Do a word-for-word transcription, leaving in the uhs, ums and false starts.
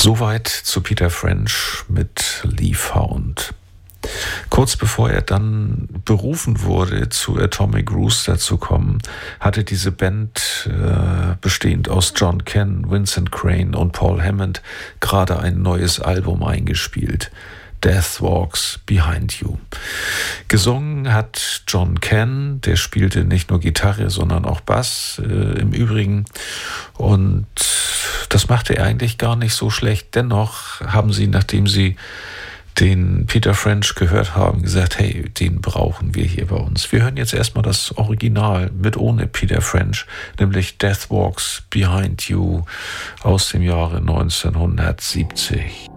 Soweit zu Peter French mit Leafhound. Kurz bevor er dann berufen wurde, zu Atomic Rooster zu kommen, hatte diese Band, äh, bestehend aus John Ken, Vincent Crane und Paul Hammond, gerade ein neues Album eingespielt. Death Walks Behind You. Gesungen hat John Ken, der spielte nicht nur Gitarre, sondern auch Bass äh, im Übrigen. Und das machte er eigentlich gar nicht so schlecht. Dennoch haben sie, nachdem sie den Peter French gehört haben, gesagt, hey, den brauchen wir hier bei uns. Wir hören jetzt erstmal das Original mit ohne Peter French, nämlich Death Walks Behind You aus dem Jahre neunzehnhundertsiebzig.